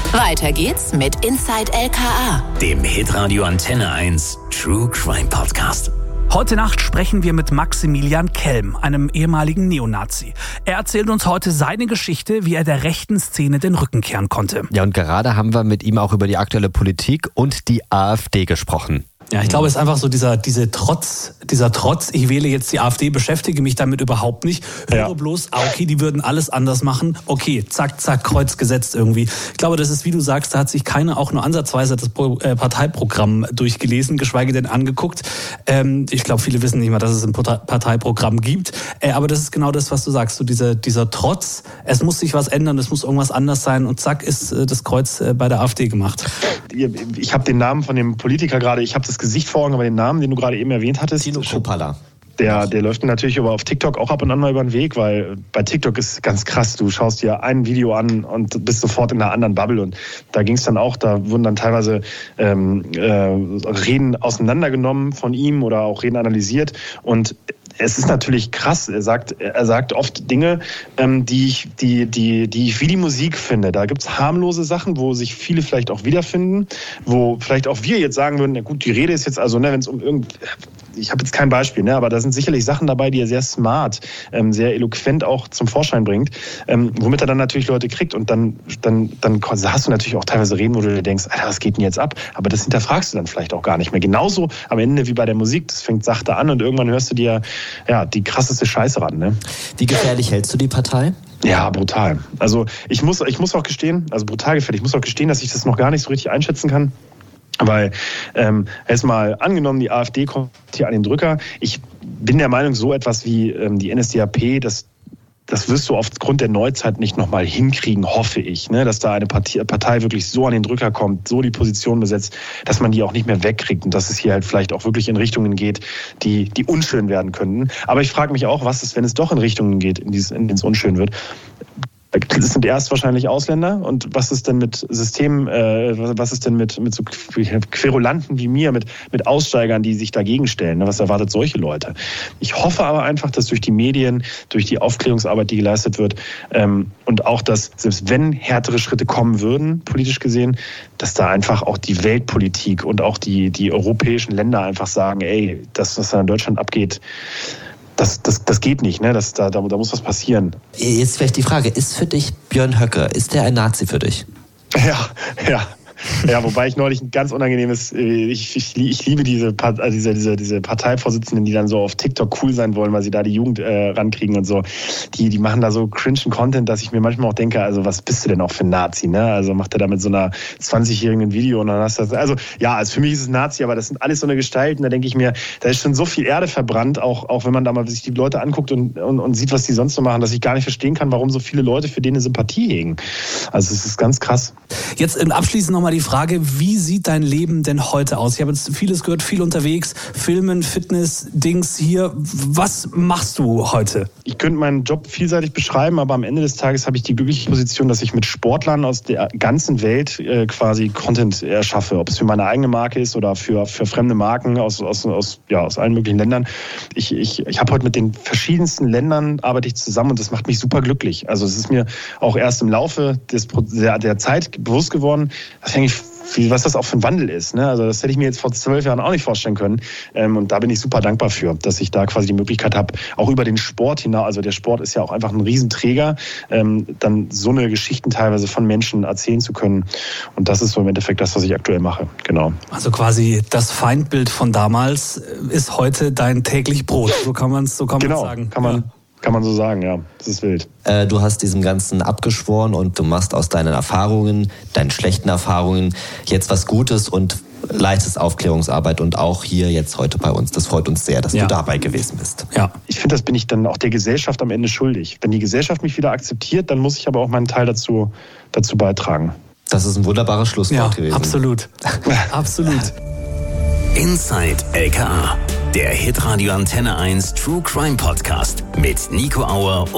Weiter geht's mit Inside LKA, dem Hitradio Antenne 1 True Crime Podcast. Heute Nacht sprechen wir mit Maximilian Kelm, einem ehemaligen Neonazi. Er erzählt uns heute seine Geschichte, wie er der rechten Szene den Rücken kehren konnte. Ja, und gerade haben wir mit ihm auch über die aktuelle Politik und die AfD gesprochen. Ja, ich glaube, es ist einfach so dieser Trotz, ich wähle jetzt die AfD, beschäftige mich damit überhaupt nicht. Höre bloß, okay, die würden alles anders machen. Okay, zack, zack, Kreuz gesetzt irgendwie. Ich glaube, das ist, wie du sagst, da hat sich keiner auch nur ansatzweise das Parteiprogramm durchgelesen, geschweige denn angeguckt. Ich glaube, viele wissen nicht mal, dass es ein Parteiprogramm gibt. Aber das ist genau das, was du sagst, so dieser Trotz. Es muss sich was ändern, es muss irgendwas anders sein und zack ist das Kreuz bei der AfD gemacht. Ich habe den Namen von dem Politiker gerade, ich habe das Gesicht vor Augen, aber den Namen, den du gerade eben erwähnt hattest. Tino Kruppalla. Der läuft mir natürlich aber auf TikTok auch ab und an mal über den Weg, weil bei TikTok ist ganz krass, du schaust dir ein Video an und bist sofort in einer anderen Bubble und da ging es dann auch, da wurden dann teilweise Reden auseinandergenommen von ihm oder auch Reden analysiert und es ist natürlich krass. Er sagt oft Dinge, die ich wie die Musik finde. Da gibt's harmlose Sachen, wo sich viele vielleicht auch wiederfinden, wo vielleicht auch wir jetzt sagen würden, na gut, die Rede ist jetzt also, wenn es um ich habe jetzt kein Beispiel, aber da sind sicherlich Sachen dabei, die er sehr smart, sehr eloquent auch zum Vorschein bringt, womit er dann natürlich Leute kriegt und dann hast du natürlich auch teilweise Reden, wo du dir denkst, Alter, was geht denn jetzt ab? Aber das hinterfragst du dann vielleicht auch gar nicht mehr. Genauso am Ende wie bei der Musik, das fängt sachte an und irgendwann hörst du dir die krasseste Scheiße ran. Ne? Wie gefährlich hältst du die Partei? Ja, brutal. Also ich muss auch gestehen, also brutal gefährlich, ich muss auch gestehen, dass ich das noch gar nicht so richtig einschätzen kann. Weil jetzt mal angenommen, die AfD kommt hier an den Drücker. Ich bin der Meinung, so etwas wie die NSDAP, das wirst du aufgrund der Neuzeit nicht nochmal hinkriegen, hoffe ich. Ne? Dass da eine Partei wirklich so an den Drücker kommt, so die Position besetzt, dass man die auch nicht mehr wegkriegt und dass es hier halt vielleicht auch wirklich in Richtungen geht, die unschön werden könnten. Aber ich frage mich auch, was ist, wenn es doch in Richtungen geht, in denen es unschön wird? Das sind erst wahrscheinlich Ausländer und was ist denn mit Systemen, was ist denn mit so Querulanten wie mir, mit Aussteigern, die sich dagegen stellen? Was erwartet solche Leute? Ich hoffe aber einfach, dass durch die Medien, durch die Aufklärungsarbeit, die geleistet wird und auch, dass selbst wenn härtere Schritte kommen würden, politisch gesehen, dass da einfach auch die Weltpolitik und auch die europäischen Länder einfach sagen, ey, das, was da in Deutschland abgeht, das geht nicht, ne? Da muss was passieren. Jetzt vielleicht die Frage, ist für dich Björn Höcke, ist der ein Nazi für dich? Ja, wobei ich neulich ein ganz unangenehmes, ich liebe diese Parteivorsitzenden, die dann so auf TikTok cool sein wollen, weil sie da die Jugend rankriegen und so. Die machen da so cringen Content, dass ich mir manchmal auch denke, also was bist du denn auch für ein Nazi, ne? Also macht er da mit so einer 20-jährigen ein Video und dann hast du das, also für mich ist es Nazi, aber das sind alles so eine Gestalten, da denke ich mir, da ist schon so viel Erde verbrannt, auch wenn man da mal sich die Leute anguckt und sieht, was die sonst so machen, dass ich gar nicht verstehen kann, warum so viele Leute für den eine Sympathie hegen. Also es ist ganz krass. Jetzt abschließend nochmal die Frage, wie sieht dein Leben denn heute aus? Ich habe jetzt vieles gehört, viel unterwegs, Filmen, Fitness, Dings hier. Was machst du heute? Ich könnte meinen Job vielseitig beschreiben, aber am Ende des Tages habe ich die glückliche Position, dass ich mit Sportlern aus der ganzen Welt quasi Content erschaffe. Ob es für meine eigene Marke ist oder für fremde Marken aus allen möglichen Ländern. Ich habe heute mit den verschiedensten Ländern arbeite ich zusammen und das macht mich super glücklich. Also es ist mir auch erst im Laufe der Zeit bewusst geworden, was das auch für ein Wandel ist. Ne? Also das hätte ich mir jetzt vor 12 Jahren auch nicht vorstellen können. Und da bin ich super dankbar für, dass ich da quasi die Möglichkeit habe, auch über den Sport hinaus, also der Sport ist ja auch einfach ein Riesenträger, dann so eine Geschichten teilweise von Menschen erzählen zu können. Und das ist so im Endeffekt das, was ich aktuell mache. Genau. Also quasi das Feindbild von damals ist heute dein täglich Brot. So kann man sagen. Kann man so sagen, ja. Das ist wild. Du hast diesem Ganzen abgeschworen und du machst aus deinen Erfahrungen, deinen schlechten Erfahrungen jetzt was Gutes und leistest Aufklärungsarbeit und auch hier jetzt heute bei uns. Das freut uns sehr, dass du dabei gewesen bist. Ja. Ich finde, das bin ich dann auch der Gesellschaft am Ende schuldig. Wenn die Gesellschaft mich wieder akzeptiert, dann muss ich aber auch meinen Teil dazu beitragen. Das ist ein wunderbares Schlusswort gewesen. Absolut. Absolut. Inside LKA, der Hitradio Antenne 1 True Crime Podcast mit Nico Auer